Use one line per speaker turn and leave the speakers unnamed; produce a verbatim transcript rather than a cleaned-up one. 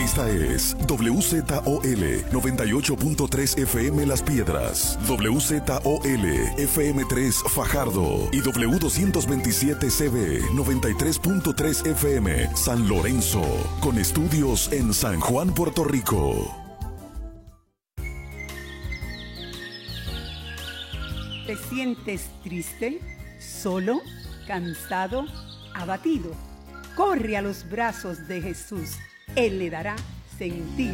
Esta es W Z O L noventa y ocho punto tres F M Las Piedras, W Z O L F M tres Fajardo y W doscientos veintisiete C B noventa y tres punto tres F M San Lorenzo, con estudios en San Juan, Puerto Rico.
¿Te sientes triste, solo, cansado, abatido? Corre a los brazos de Jesús. Él le dará sentido